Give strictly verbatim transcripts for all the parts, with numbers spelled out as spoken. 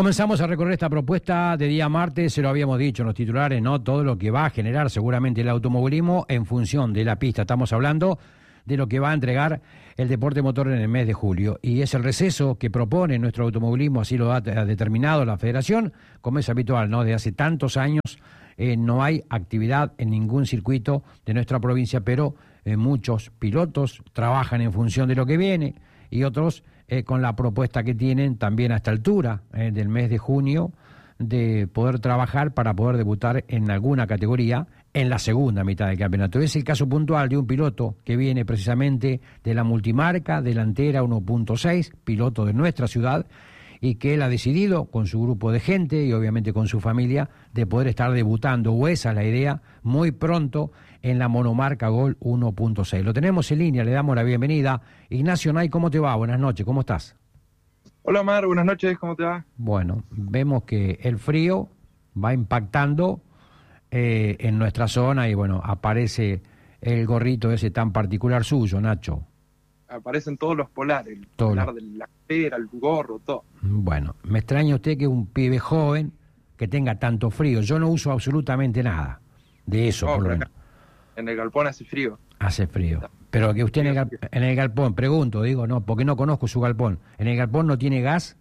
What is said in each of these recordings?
Comenzamos a recorrer esta propuesta de día martes, se lo habíamos dicho en los titulares, ¿no? Todo lo que va a generar seguramente el automovilismo en función de la pista. Estamos hablando de lo que va a entregar el deporte motor en el mes de julio. Y es el receso que propone nuestro automovilismo, así lo ha determinado la Federación, como es habitual, ¿no? De hace tantos años eh, no hay actividad en ningún circuito de nuestra provincia, pero eh, muchos pilotos trabajan en función de lo que viene y otros eh, con la propuesta que tienen también a esta altura eh, del mes de junio de poder trabajar para poder debutar en alguna categoría en la segunda mitad del campeonato. Es el caso puntual de un piloto que viene precisamente de la multimarca delantera uno punto seis, piloto de nuestra ciudad, y que él ha decidido con su grupo de gente y obviamente con su familia de poder estar debutando, o esa es la idea, muy pronto en la monomarca Gol uno punto seis. Lo tenemos en línea, le damos la bienvenida. Ignacio Nay, ¿cómo te va? Buenas noches, ¿cómo estás? Hola Omar, buenas noches, ¿cómo te va? Bueno, vemos que el frío va impactando eh, en nuestra zona y bueno, aparece el gorrito ese tan particular suyo, Nacho. Aparecen todos los polares, el Todo. polar de la pera, el gorro, todo. Bueno, me extraña usted que un pibe joven que tenga tanto frío. Yo no uso absolutamente nada de eso, No, por lo pero menos. acá en el galpón hace frío. Hace frío. Pero que usted en el, gal- en el galpón, pregunto, digo, no, porque no conozco su galpón. ¿En el galpón no tiene gas?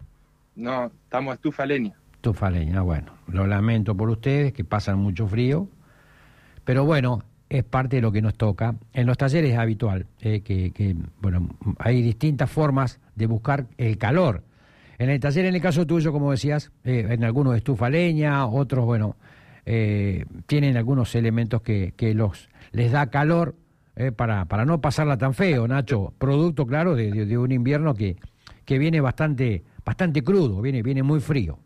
No, estamos a estufa leña. Estufa leña, bueno, lo lamento por ustedes que pasan mucho frío, pero bueno, es parte de lo que nos toca. En los talleres es habitual eh, que, que, bueno, hay distintas formas de buscar el calor. En el taller, en el caso tuyo, como decías, eh, en algunos estufa leña, otros, bueno, eh, tienen algunos elementos que, que los les da calor eh, para, para no pasarla tan feo, Nacho. Producto, claro, de, de, de un invierno que, que viene bastante, bastante crudo, viene, viene muy frío.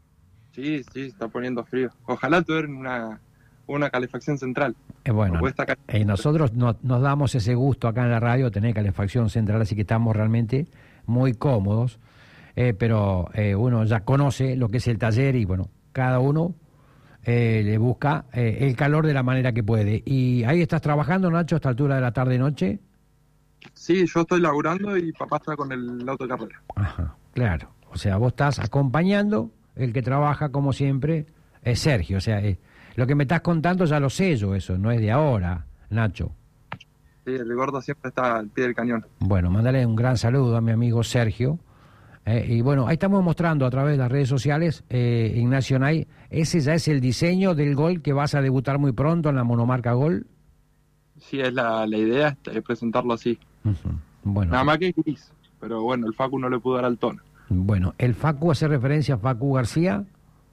Sí, sí, está poniendo frío. Ojalá tuvieran una, una calefacción central. Eh, bueno, No puede estar cal- eh, nosotros no, nos damos ese gusto acá en la radio, tener calefacción central, así que estamos realmente muy cómodos, eh, pero eh, uno ya conoce lo que es el taller y bueno, cada uno eh, le busca eh, el calor de la manera que puede. ¿Y ahí estás trabajando, Nacho, a esta altura de la tarde-noche? Sí, yo estoy laburando y papá está con el auto de carrera. Ajá, claro. O sea, vos estás acompañando, el que trabaja, como siempre, es Sergio. O sea, eh, lo que me estás contando ya lo sé yo, eso, no es de ahora, Nacho. Sí, el gordo siempre está al pie del cañón. Bueno, mándale un gran saludo a mi amigo Sergio. Eh, y bueno, ahí estamos mostrando a través de las redes sociales, eh, Ignacio Nay, ese ya es el diseño del Gol que vas a debutar muy pronto en la monomarca Gol. Sí, es la, la idea, es presentarlo así. Uh-huh. Bueno, Nada más que es gris, pero bueno, el Facu no le pudo dar al tono. bueno, el Facu hace referencia a Facu García.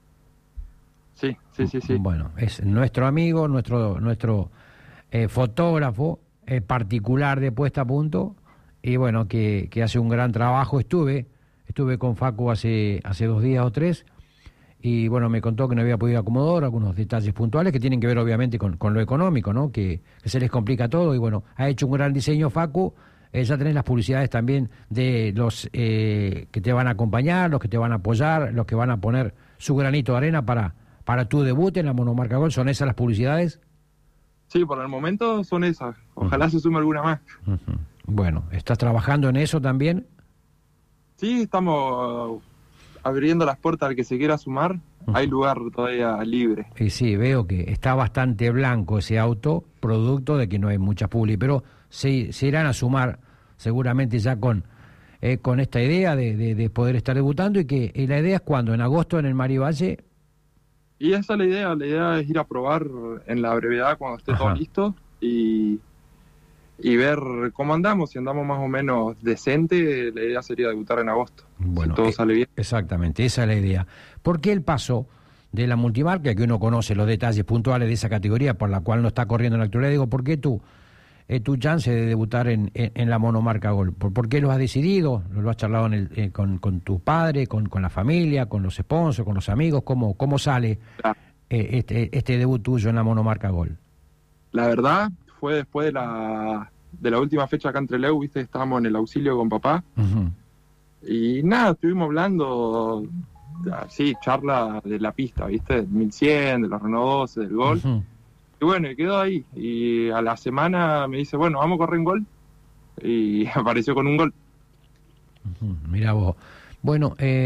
Sí, sí, sí, sí. Bueno, es nuestro amigo, nuestro nuestro eh, fotógrafo eh, particular de puesta a punto y bueno, que, que hace un gran trabajo. Estuve estuve con Facu hace hace dos días o tres y bueno, me contó que no había podido acomodar algunos detalles puntuales que tienen que ver obviamente con, con lo económico, ¿no? Que, que se les complica todo y bueno, ha hecho un gran diseño Facu. Eh, ya tenés las publicidades también de los eh, que te van a acompañar, los que te van a apoyar, los que van a poner su granito de arena para para tu debut en la monomarca Gol. ¿Son esas las publicidades? Sí, por el momento son esas. Ojalá Uh-huh. se sume alguna más. Uh-huh. Bueno, ¿estás trabajando en eso también? Sí, estamos abriendo las puertas al que se quiera sumar. Uh-huh. Hay lugar todavía libre. Y sí, veo que está bastante blanco ese auto, producto de que no hay muchas publi, pero se, se irán a sumar seguramente ya con, eh, con esta idea de, de, de poder estar debutando y que y la idea es cuando, en agosto en el Marivalle. Y esa es la idea. La idea es ir a probar en la brevedad cuando esté Ajá. todo listo y, y ver cómo andamos. Si andamos más o menos decente, la idea sería debutar en agosto. Bueno, si todo eh, sale bien. Exactamente, esa es la idea. ¿Por qué el paso de la multimarca, que uno conoce los detalles puntuales de esa categoría por la cual no está corriendo en la actualidad? Digo, ¿por qué tú, eh, tu chance de debutar en, en, en la monomarca Gol? ¿Por, ¿Por qué lo has decidido? ¿Lo has charlado en el, eh, con, con tu padre, con, con la familia, con los sponsors, con los amigos? ¿Cómo, cómo sale La, eh, este, este debut tuyo en la monomarca Gol? la verdad fue después de la, de la última fecha acá en Trelew, viste, estábamos en el auxilio con papá. Uh-huh. Y nada, estuvimos hablando, sí, charla de la pista, viste, del mil cien, de los Renault doce, del Gol. Uh-huh. Y bueno, y quedó ahí. Y a la semana me dice, bueno, vamos a correr en Gol. Y apareció con un gol. Uh-huh. Mirá vos. Bueno, eh,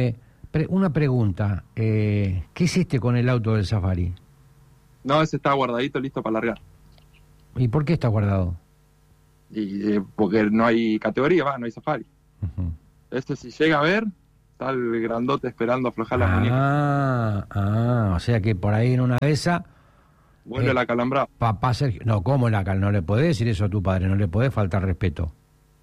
Pre- una pregunta, eh, ¿qué hiciste con el auto del Safari? No, ese está guardadito, listo para largar. ¿Y por qué está guardado? Y eh, porque no hay categoría, va, no hay Safari. Uh-huh. Este si llega a ver, está el grandote esperando aflojar las muñecas. Ah, ah, o sea que por ahí en una de esas... Vuelve eh, la calambrada. Papá Sergio... No, ¿cómo la cal? No le podés decir eso a tu padre, no le podés faltar respeto.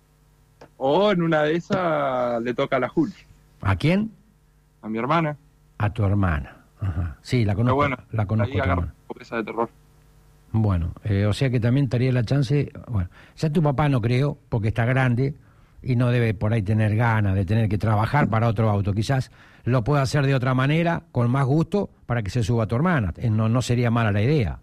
O en una de esas le toca a la Juli, ¿A quién? a mi hermana. A tu hermana. Ajá. Sí, la Pero conozco, bueno, la conozco ahí a tu agarra hermana. pobreza de terror. Bueno, eh, o sea que también estaría la chance... Bueno, ya tu papá no creo, porque está grande y no debe por ahí tener ganas de tener que trabajar para otro auto. Quizás lo pueda hacer de otra manera, con más gusto, para que se suba a tu hermana. Eh, No, no sería mala la idea.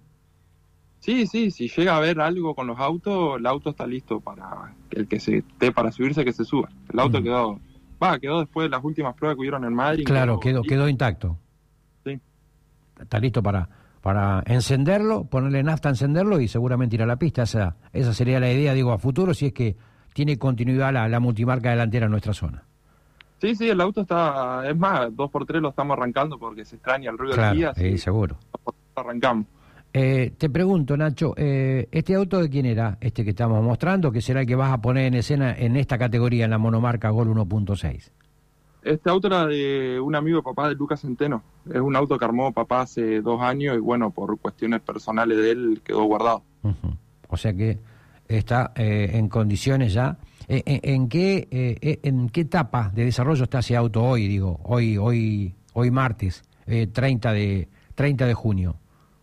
Sí, sí, si llega a ver algo con los autos, el auto está listo para el que se esté para subirse, que se suba. El auto Mm. quedó, va, quedó después de las últimas pruebas que hubieron en Madrid. Claro, quedó, quedó intacto. Sí. Está listo para, para encenderlo, ponerle nafta a encenderlo y seguramente ir a la pista. Esa, esa sería la idea, digo, a futuro, si es que tiene continuidad la, la multimarca delantera en nuestra zona. Sí, sí, el auto está, es más, dos por tres lo estamos arrancando porque se extraña el ruido Claro, del día. eh, Así seguro. arrancamos. Eh, te pregunto, Nacho, eh, ¿este auto de quién era? Este que estamos mostrando, que será el que vas a poner en escena en esta categoría, en la monomarca Gol uno punto seis. Este auto era de un amigo de papá, de Lucas Centeno. Es un auto que armó papá hace dos años y bueno, por cuestiones personales de él quedó guardado. Uh-huh. O sea que está eh, en condiciones ya. Eh, en, en qué eh, ¿En qué etapa de desarrollo está ese auto hoy, digo, hoy hoy hoy martes, eh, treinta de junio?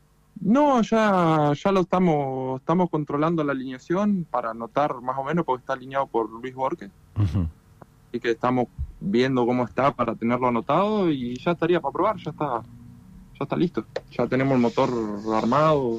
No, ya, ya lo estamos, estamos controlando la alineación para anotar más o menos porque está alineado por Luis Borges. Uh-huh. Y que estamos viendo cómo está para tenerlo anotado y ya estaría para probar, ya está, ya está listo. Ya tenemos el motor armado,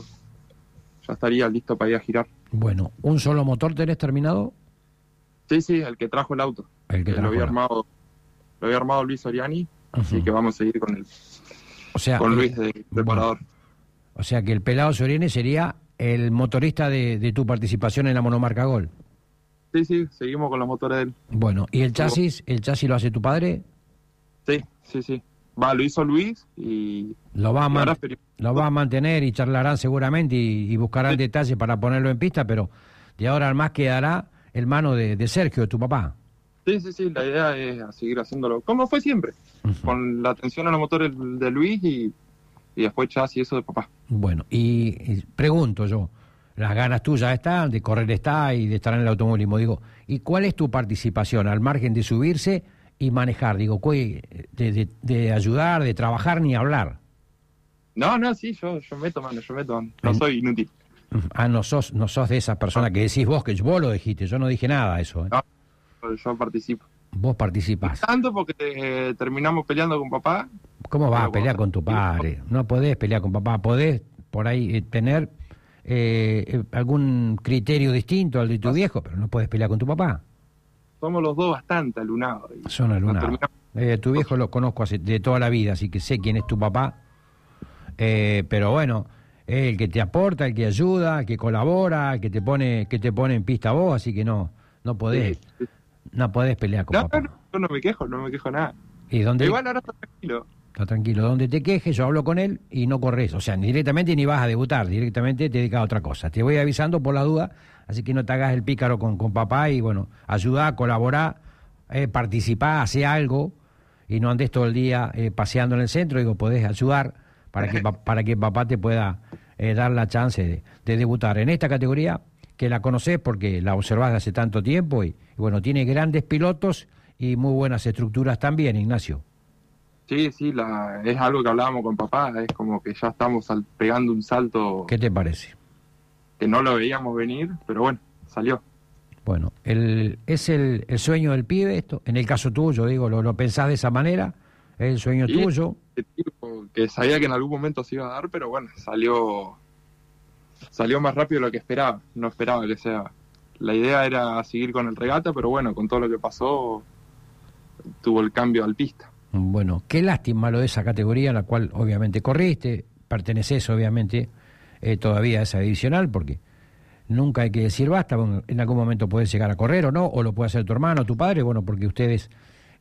ya estaría listo para ir a girar. Bueno, ¿un solo motor tenés terminado? Sí, sí, el que trajo el auto. El que Eh, trajo lo había el auto. armado, lo había armado Luis Oriani, así Uh-huh. que vamos a seguir con el, O sea, con eh, Luis de preparador. bueno, o sea que el pelado Soriene sería el motorista de, de tu participación en la monomarca Gol. Sí, sí, seguimos con los motores de él. Bueno, ¿y el chasis? ¿El chasis lo hace tu padre? Sí, sí, sí. Va, lo hizo Luis y, Lo va a, y man- ahora esperemos. lo va a mantener y charlarán seguramente y, y buscarán Sí. detalles para ponerlo en pista, pero de ahora al más quedará el mano de, de Sergio, tu papá. Sí, sí, sí, la idea es seguir haciéndolo como fue siempre, Ujú. con la atención a los motores de Luis y, y después chasis y eso de papá. Bueno, y, y pregunto yo, las ganas tuyas están, de correr está y de estar en el automovilismo, digo, ¿y cuál es tu participación al margen de subirse y manejar? Digo, ¿cuál- de, de, de ayudar, de trabajar, ni hablar. No, no, sí, yo, yo meto mano, yo meto mano. No En- soy inútil. Ah, no sos, no sos de esas personas que decís vos, que vos lo dijiste, yo no dije nada de eso. ¿eh? No. Yo participo. Vos participás. Tanto porque eh, terminamos peleando con papá. ¿Cómo vas a Pero pelear cuando- con tu padre? No podés pelear con papá, podés por ahí eh, tener eh, eh, algún criterio distinto al de tu viejo, pero no podés pelear con tu papá. Somos los dos bastante alunados. y Son nos alunados. terminamos- Eh, tu viejo lo conozco hace, de toda la vida, así que sé quién es tu papá. Eh, pero bueno, es el que te aporta, el que ayuda, el que colabora, el que te pone, que te pone en pista a vos, así que no, no podés, Sí, sí. no podés pelear con No, papá. no, yo no me quejo, no me quejo nada. Y donde, Igual ahora está tranquilo. está tranquilo, donde te quejes, yo hablo con él y no corres. O sea, ni directamente ni vas a debutar, directamente te dedicas a otra cosa. Te voy avisando por la duda, así que no te hagas el pícaro con, con papá y bueno, ayudá, colaborá, eh, participá, hacé algo y no andes todo el día eh, paseando en el centro. Digo, podés ayudar para que, pa- para que papá te pueda eh, dar la chance de, de debutar en esta categoría, que la conocés porque la observás de hace tanto tiempo y, y bueno, tiene grandes pilotos y muy buenas estructuras también, Ignacio. Sí, sí, la, es algo que hablábamos con papá. Es como que ya estamos sal- pegando un salto ¿Qué te parece? que no lo veíamos venir, pero bueno, salió. Bueno, el, ¿es el, el sueño del pibe esto? En el caso tuyo, digo, ¿lo, lo pensás de esa manera? ¿Es el sueño Sí. tuyo? Que, tipo, que sabía que en algún momento se iba a dar, pero bueno, salió salió más rápido de lo que esperaba. No esperaba que sea. La idea era seguir con el regata, pero bueno, con todo lo que pasó, tuvo el cambio al pista. Bueno, qué lástima lo de esa categoría en la cual obviamente corriste, perteneces obviamente eh, todavía a esa divisional, porque nunca hay que decir basta, bueno, en algún momento podés llegar a correr o no, o lo puede hacer tu hermano, tu padre, bueno, porque ustedes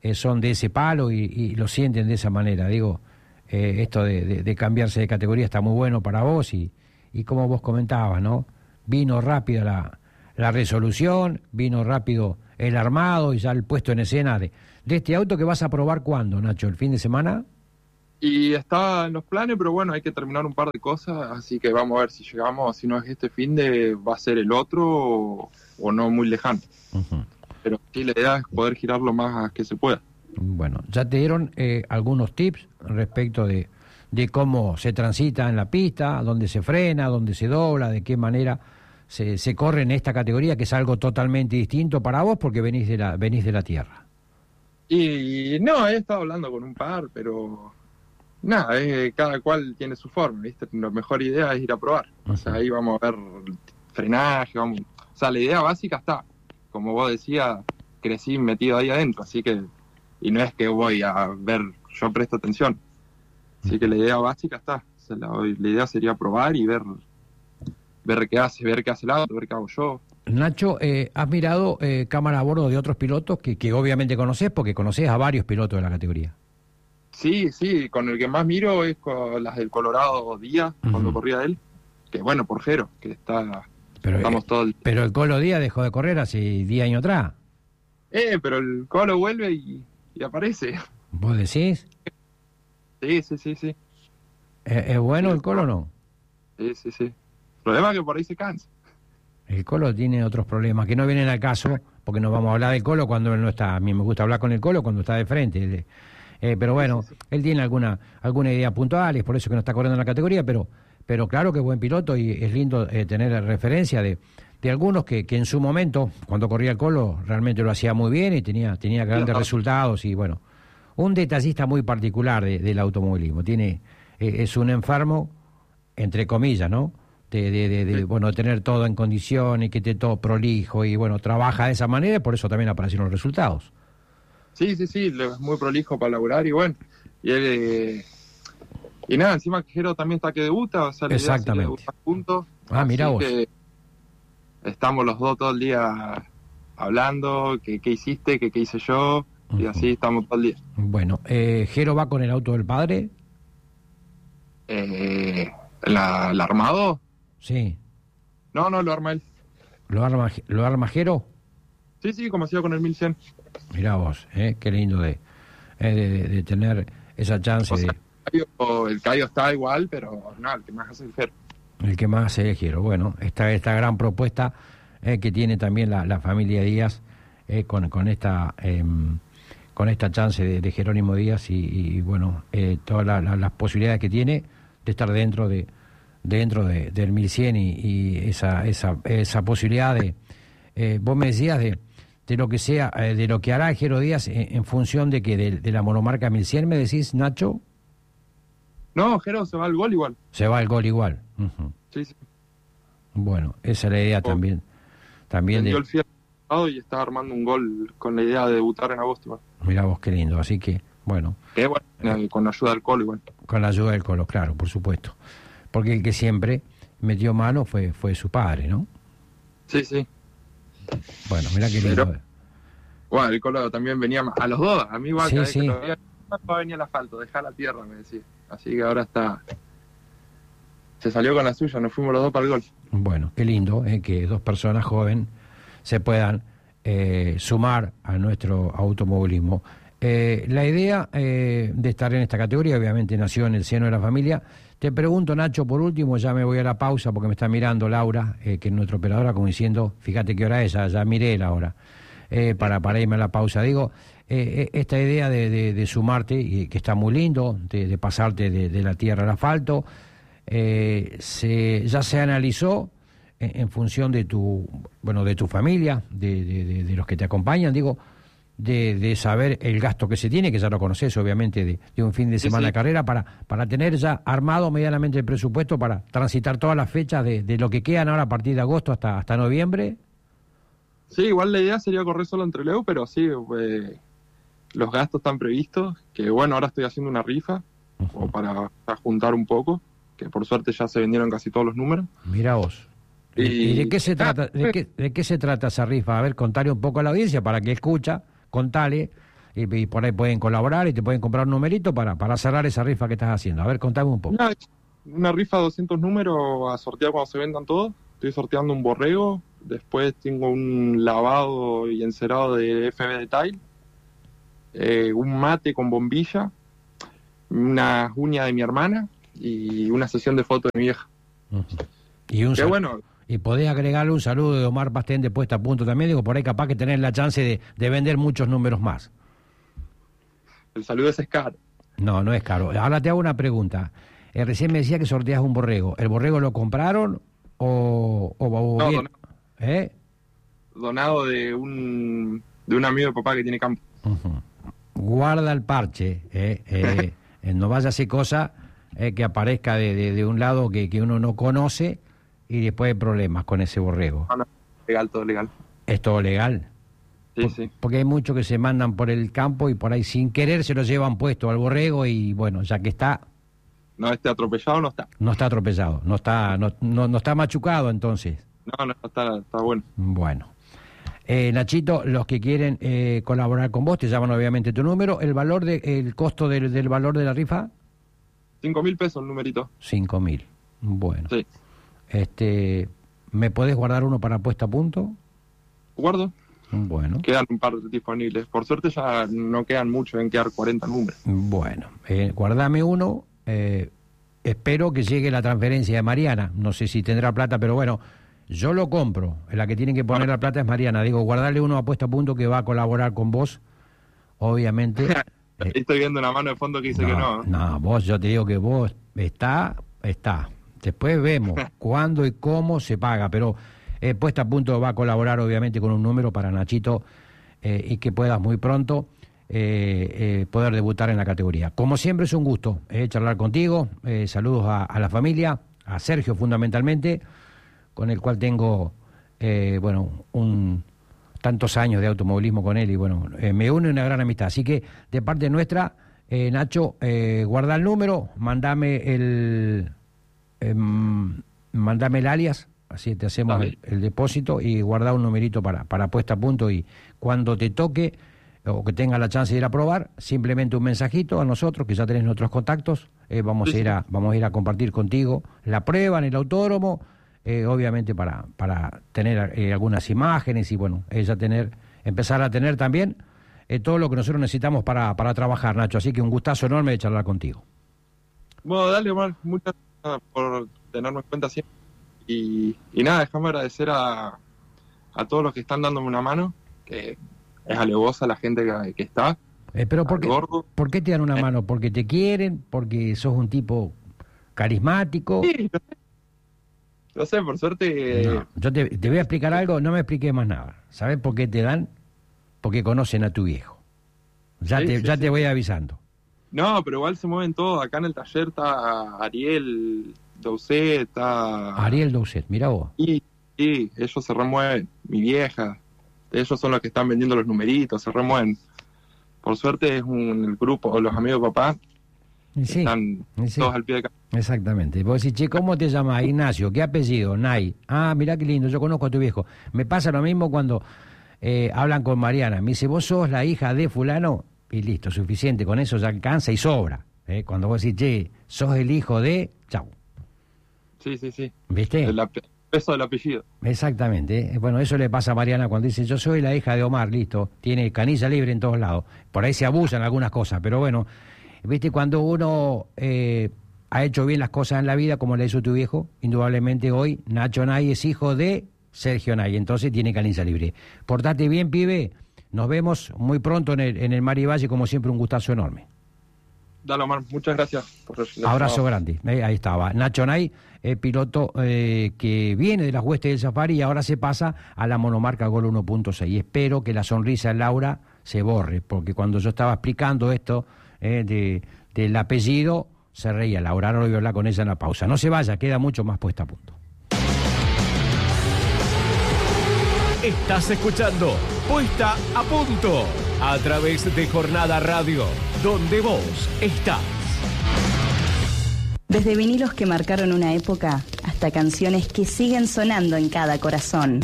eh, son de ese palo y, y lo sienten de esa manera. Digo, eh, esto de, de, de cambiarse de categoría está muy bueno para vos y, y como vos comentabas, ¿no? Vino rápida la, la resolución, vino rápido el armado y ya el puesto en escena de, de este auto que vas a probar ¿cuándo, Nacho? ¿El fin de semana? Y está en los planes, pero bueno, hay que terminar un par de cosas, así que vamos a ver si llegamos, si no es este fin de, va a ser el otro o, o no muy lejano. Uh-huh. Pero sí, la idea es poder girar lo más que se pueda. Bueno, ya te dieron eh, algunos tips respecto de, de cómo se transita en la pista, dónde se frena, dónde se dobla, de qué manera se, se corre en esta categoría, que es algo totalmente distinto para vos porque venís de la, venís de la tierra. Y no, he estado hablando con un par, pero... Nada, eh, cada cual tiene su forma, ¿viste? La mejor idea es ir a probar. Uh-huh. O sea, ahí vamos a ver frenaje, vamos... O sea, la idea básica está. Como vos decías, crecí metido ahí adentro, así que... Y no es que voy a ver, yo presto atención. Así que la idea básica está. O sea, la, la idea sería probar y ver ver qué hace, ver qué hace el auto, ver qué hago yo. Nacho, eh, ¿has mirado eh, cámara a bordo de otros pilotos que, que obviamente conocés, porque conocés a varios pilotos de la categoría? Sí, sí, con el que más miro es con las del Colorado Díaz, uh-huh. cuando corría él, que bueno, por Jero, que está, pero, estamos eh, todos... El... Pero el Colo Díaz dejó de correr hace diez años atrás. Eh, pero el Colo vuelve y, y aparece. ¿Vos decís? Sí, sí, sí, sí. ¿Es, es bueno sí, el Colo o no? Sí, sí, sí. El problema es que por ahí se cansa. El Colo tiene otros problemas que no vienen al caso, porque no vamos a hablar del Colo cuando él no está. A mí me gusta hablar con el Colo cuando está de frente. Eh, pero bueno, sí, sí, sí. él tiene alguna alguna idea puntual, es por eso que no está corriendo en la categoría, pero pero claro que es buen piloto y es lindo eh, tener referencia de, de algunos que, que en su momento, cuando corría el Colo, realmente lo hacía muy bien y tenía tenía grandes resultados y bueno, un detallista muy particular de, del automovilismo. Tiene eh, es un enfermo, entre comillas, ¿no? De, de, de, de sí. bueno, tener todo en condiciones, que esté todo prolijo y bueno, trabaja de esa manera y por eso también aparecieron los resultados. Sí, sí, sí, es muy prolijo para laburar y bueno, y él, eh, y nada, encima que Jero también está que debuta, o sea, la exactamente. Idea debutar juntos. Ah, mirá vos. Que estamos los dos todo el día hablando, que qué hiciste, que qué hice yo, uh-huh. y así estamos todo el día. Bueno, eh, ¿Jero va con el auto del padre? Eh, ¿la, ¿El armado? Sí. No, no, lo arma él. ¿Lo arma, lo arma Jero? Sí, sí, como hacía con el mil cien. Mirá vos, eh, qué lindo de, eh, de, de tener esa chance. O sea, de... el Cayo está igual, pero no, el que más hace el Jero. El que más hace el Jero. Bueno, esta, esta gran propuesta eh, que tiene también la, la familia Díaz eh, con, con esta eh, con esta chance de, de Jerónimo Díaz y, y bueno, eh, todas la, la, las posibilidades que tiene de estar dentro de dentro de, del mil cien y, y esa, esa, esa posibilidad de... Eh, vos me decías de... de lo que sea, eh, de lo que hará Jero Díaz en, en función de que de, de la monomarca mil cien, ¿me decís, Nacho? No, Jero se va al gol igual. Se va al gol igual. Uh-huh. Sí, sí. Bueno, esa es la idea oh. también. También de... de... el Fiat y está armando un gol con la idea de debutar en agosto. Igual. Mirá vos, qué lindo. Así que, bueno. Que bueno, eh, con la ayuda del Colo igual. Con la ayuda del Colo, claro, por supuesto. Porque el que siempre metió mano fue, fue su padre, ¿no? Sí, sí. Bueno, mirá qué lindo. Pero, bueno, el Colo también venía a los dos. A mí igual sí, cada sí. vez que lo veía, no venía el asfalto, dejar la tierra, me decía. Así que ahora está... Se salió con la suya, nos fuimos los dos para el gol. Bueno, qué lindo eh, que dos personas jóvenes se puedan eh, sumar a nuestro automovilismo. Eh, la idea eh, de estar en esta categoría obviamente nació en el seno de la familia. Te pregunto, Nacho, por último, ya me voy a la pausa porque me está mirando Laura, eh, que es nuestra operadora, como diciendo, fíjate qué hora es, ya, ya miré la hora, eh, para, para irme a la pausa. Digo, eh, esta idea de, de, de sumarte, y que está muy lindo, de, de pasarte de, de la tierra al asfalto, eh, se, ya se analizó en, en función de tu, bueno, de tu familia, de, de, de, de los que te acompañan, digo, De, de saber el gasto que se tiene, que ya lo conoces obviamente, de, de un fin de semana sí, sí. de carrera, para, para tener ya armado medianamente el presupuesto para transitar todas las fechas de, de lo que quedan ahora a partir de agosto hasta, hasta noviembre. Sí, igual la idea sería correr solo entre Leo, pero sí, eh, los gastos están previstos, que bueno, ahora estoy haciendo una rifa, uh-huh. o para, para juntar un poco, que por suerte ya se vendieron casi todos los números. Mira vos. ¿Y, ¿Y de qué se trata? ¿De qué, de qué se trata esa rifa? A ver, contarle un poco a la audiencia para que escucha. Contale y, y por ahí pueden colaborar y te pueden comprar un numerito para, para cerrar esa rifa que estás haciendo. A ver, contame un poco. Una, una rifa de doscientos números a sortear cuando se vendan todos. Estoy sorteando un borrego, después tengo un lavado y encerado de F B de Tile, eh, un mate con bombilla, una uña de mi hermana y una sesión de fotos de mi vieja. Uh-huh. Y un Qué bueno. Y podés agregarle un saludo de Omar Pastén de Puesta a Punto también, digo, por ahí capaz que tenés la chance de, de vender muchos números más. El saludo ese es caro. No, no es caro. Ahora te hago una pregunta. Eh, recién me decía que sorteas un borrego. ¿El borrego lo compraron o, o, o No, bien? donado. ¿Eh? Donado de un, de un amigo de papá que tiene campo. Uh-huh. Guarda el parche, eh, eh, eh, no vaya a hacer cosa eh, que aparezca de, de, de un lado que, que uno no conoce y después hay problemas con ese borrego. No, no, legal, todo legal. ¿Es todo legal? Sí, Por, sí. Porque hay muchos que se mandan por el campo y por ahí sin querer se lo llevan puesto al borrego y bueno, ya que está... No, este atropellado no está. No está atropellado, no está, no, no, no está machucado entonces. No, no, está, está bueno. Bueno. Eh, Nachito, los que quieren eh, colaborar con vos, te llaman obviamente tu número. ¿El valor de, el costo del, del valor de la rifa? Cinco mil pesos el numerito. Cinco mil. Bueno. Sí. Este, ¿me podés guardar uno para puesta a punto? Guardo. Bueno. Quedan un par disponibles. Por suerte ya no quedan muchos, deben quedar cuarenta números. Bueno, eh, guardame uno. Eh, espero que llegue la transferencia de Mariana. No sé si tendrá plata, pero bueno, yo lo compro. La que tiene que poner la plata es Mariana. Digo, guardarle uno a puesta a punto que va a colaborar con vos, obviamente. eh, Estoy viendo una mano de fondo que dice no, que no. No, vos, yo te digo que vos está, está. Después vemos cuándo y cómo se paga, pero eh, puesta a punto va a colaborar obviamente con un número para Nachito eh, y que puedas muy pronto Eh, eh, poder debutar en la categoría. Como siempre es un gusto eh, charlar contigo, eh, saludos a, a la familia, a Sergio fundamentalmente, con el cual tengo eh, bueno un tantos años de automovilismo con él y bueno, eh, me une una gran amistad. Así que de parte nuestra, eh, Nacho, eh, guarda el número, mandame el eh, mandame el alias, así te hacemos el, el depósito y guarda un numerito para, para puesta a punto y cuando te toque o que tenga la chance de ir a probar, simplemente un mensajito a nosotros, que ya tenés nuestros contactos, eh, vamos, sí, a ir a, vamos a ir a compartir contigo la prueba en el autódromo, eh, obviamente para, para tener eh, algunas imágenes y bueno, ella tener, empezar a tener también eh, todo lo que nosotros necesitamos para, para trabajar, Nacho, así que un gustazo enorme de charlar contigo. Bueno, dale, Omar, muchas gracias por tenerme en cuenta siempre y, y nada, déjame agradecer a, a todos los que están dándome una mano, que es alevosa la gente que, que está. Eh, pero ¿por qué, ¿por qué te dan una eh. mano? ¿Porque te quieren? ¿Porque sos un tipo carismático? Sí, lo sé, lo sé por suerte. No, yo te, te voy a explicar algo, no me expliques más nada. ¿Sabes por qué te dan? Porque conocen a tu viejo. Ya, sí, te, sí, ya sí. te voy avisando. No, pero igual se mueven todos. Acá en el taller está Ariel Doucet, está... Ariel Doucet, mira vos. Sí, sí, ellos se remueven. Mi vieja. Ellos son los que están vendiendo los numeritos, se remueven. Por suerte es un el grupo, los amigos de papá, sí, están sí. todos al pie de camino. Exactamente. Vos decís, che, ¿cómo te llamas? Ignacio, ¿qué apellido? Nay. Ah, mirá qué lindo, yo conozco a tu viejo. Me pasa lo mismo cuando eh, hablan con Mariana. Me dice, vos sos la hija de fulano, y listo, suficiente, con eso ya alcanza y sobra. ¿eh? Cuando vos decís, che, sos el hijo de... Chau. Sí, sí, sí. ¿Viste? El peso del apellido. Exactamente. Bueno, eso le pasa a Mariana cuando dice, yo soy la hija de Omar, listo, tiene canilla libre en todos lados. Por ahí se abusan algunas cosas, pero bueno, viste, cuando uno eh, ha hecho bien las cosas en la vida, como le hizo tu viejo, indudablemente hoy Nacho Nay es hijo de Sergio Nay, entonces tiene canilla libre. Portate bien, pibe, nos vemos muy pronto en el, en el Mar y Valle, como siempre, un gustazo enorme. Dale, Omar, muchas gracias. Por el Abrazo grande. Eh, ahí estaba. Nacho Nay, eh, piloto eh, que viene de las huestes del Safari y ahora se pasa a la monomarca Gol uno punto seis. Espero que la sonrisa de Laura se borre, porque cuando yo estaba explicando esto eh, de, del apellido, se reía Laura. Ahora lo voy a hablar con ella en la pausa. No se vaya, queda mucho más puesta a punto. Estás escuchando Puesta a Punto a través de Jornada Radio, donde vos estás. Desde vinilos que marcaron una época hasta canciones que siguen sonando en cada corazón.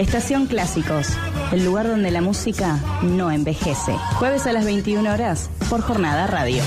Estación Clásicos, el lugar donde la música no envejece. Jueves a las veintiuna horas por Jornada Radio.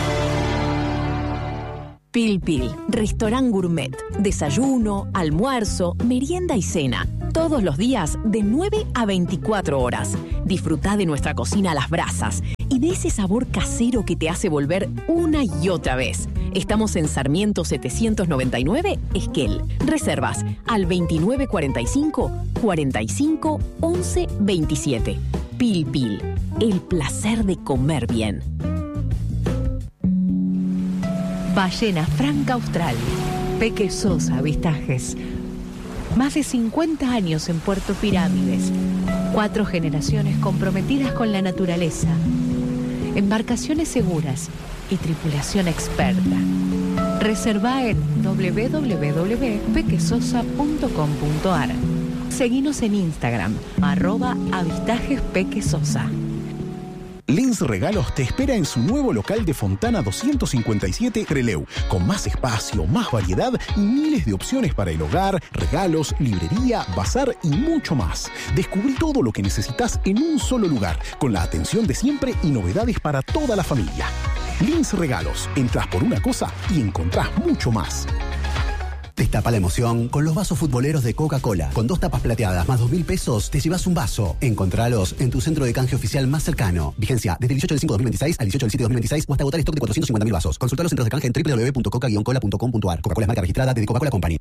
Pil Pil, restaurant gourmet, desayuno, almuerzo, merienda y cena. Todos los días de nueve a veinticuatro horas. Disfrutá de nuestra cocina a las brasas y de ese sabor casero que te hace volver una y otra vez. Estamos en Sarmiento setecientos noventa y nueve, Esquel. Reservas al veintinueve cuarenta y cinco, cuarenta y cinco, once veintisiete. Pil Pil, el placer de comer bien. Ballena Franca Austral, Peque Sosa Avistajes. Más de cincuenta años en Puerto Pirámides. Cuatro generaciones comprometidas con la naturaleza. Embarcaciones seguras y tripulación experta. Reservá en doble u doble u doble u punto pequesosa punto com punto a r. Seguinos en Instagram, arroba avistajes pequesosa. Lins Regalos te espera en su nuevo local de Fontana doscientos cincuenta y siete Trelew, con más espacio, más variedad y miles de opciones para el hogar, regalos, librería, bazar y mucho más. Descubrí todo lo que necesitas en un solo lugar, con la atención de siempre y novedades para toda la familia. Lins Regalos, entras por una cosa y encontrás mucho más. Destapa la emoción con los vasos futboleros de Coca-Cola. Con dos tapas plateadas más dos mil pesos, te llevas un vaso. Encontralos en tu centro de canje oficial más cercano. Vigencia desde el dieciocho del cinco de dos mil veintiséis al dieciocho del siete de dos mil veintiséis o hasta agotar stock de cuatrocientos cincuenta mil vasos. Consulta los centros de canje en doble u doble u doble u punto coca guion cola punto com punto a r. Coca-Cola es marca registrada de The Coca-Cola Company.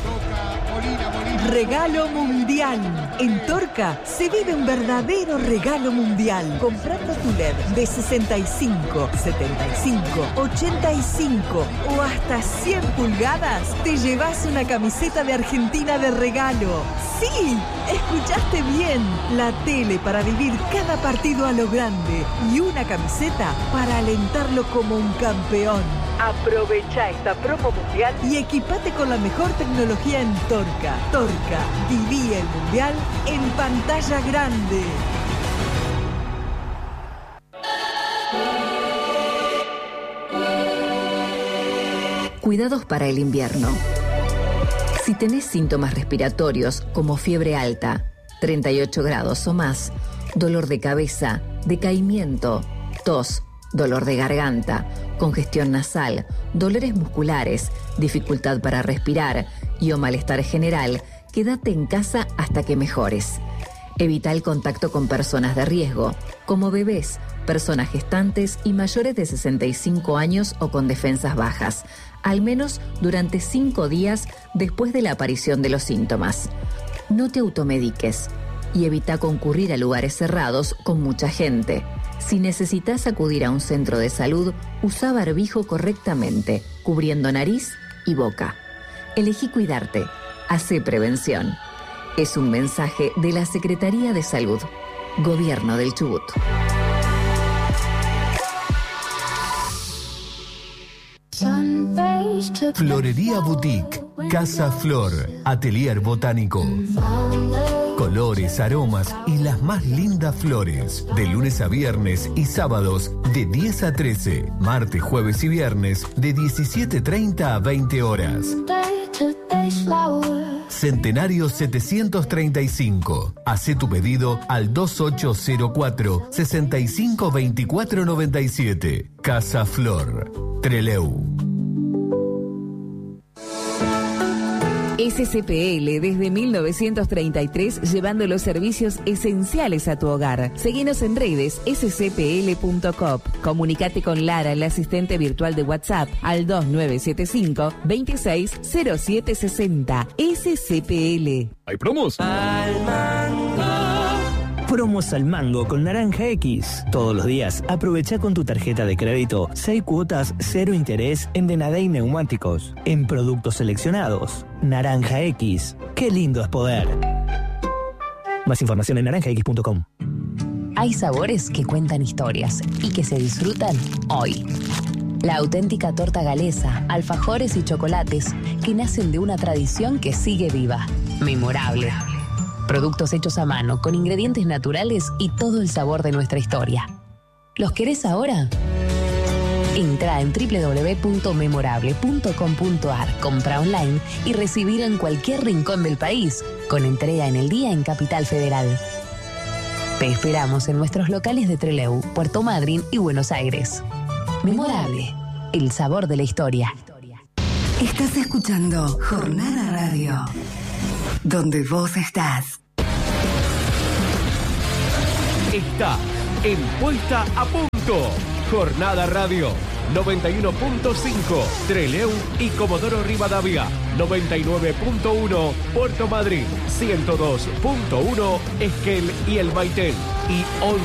Regalo mundial. En Torca se vive un verdadero regalo mundial. Comprando tu L E D de sesenta y cinco, setenta y cinco, ochenta y cinco o hasta cien pulgadas, te llevas una camiseta de Argentina de regalo. ¡Sí! Escuchaste bien. La tele para vivir cada partido a lo grande y una camiseta para alentarlo como un campeón. Aprovecha esta promo mundial y equipate con la mejor tecnología en Torca. Torca, viví el mundial en pantalla grande. Cuidados para el invierno. Si tenés síntomas respiratorios como fiebre alta, treinta y ocho grados o más, dolor de cabeza, decaimiento, tos, dolor de garganta, congestión nasal, dolores musculares, dificultad para respirar y o malestar general, quédate en casa hasta que mejores. Evita el contacto con personas de riesgo, como bebés, personas gestantes y mayores de sesenta y cinco años o con defensas bajas, al menos durante cinco días después de la aparición de los síntomas. No te automediques y evita concurrir a lugares cerrados con mucha gente. Si necesitas acudir a un centro de salud, usa barbijo correctamente, cubriendo nariz y boca. Elegí cuidarte. Hacé prevención. Es un mensaje de la Secretaría de Salud. Gobierno del Chubut. Florería Boutique, Casa Flor, Atelier Botánico. Colores, aromas y las más lindas flores. De lunes a viernes y sábados de diez a trece. Martes, jueves y viernes de diecisiete treinta a veinte horas. Centenario setecientos treinta y cinco. Hacé tu pedido al dos ocho cero cuatro, seis cinco dos cuatro nueve siete. Casa Flor, Trelew. S C P L desde mil novecientos treinta y tres, llevando los servicios esenciales a tu hogar. Seguinos en redes s c p l punto com. Comunicate con Lara, el asistente virtual de WhatsApp, al dos nueve siete cinco, veintiséis cero siete sesenta. S C P L. ¿Hay promos? Al mango. Promos al mango con Naranja X. Todos los días aprovecha con tu tarjeta de crédito seis cuotas, cero interés en Denadey Neumáticos. En productos seleccionados. Naranja X. Qué lindo es poder. Más información en naranja x punto com. Hay sabores que cuentan historias y que se disfrutan hoy. La auténtica torta galesa, alfajores y chocolates que nacen de una tradición que sigue viva. Memorable. Productos hechos a mano, con ingredientes naturales y todo el sabor de nuestra historia. ¿Los querés ahora? Entra en doble u doble u doble u punto memorable punto com punto a r, compra online y recibilo en cualquier rincón del país con entrega en el día en Capital Federal. Te esperamos en nuestros locales de Trelew, Puerto Madryn y Buenos Aires. Memorable, el sabor de la historia. Estás escuchando Jornada Radio, donde vos estás. Está en Puesta a Punto. Jornada Radio noventa y uno punto cinco, Trelew y Comodoro Rivadavia, noventa y nueve punto uno, Puerto Madryn, ciento dos punto uno, Esquel y El Maitén y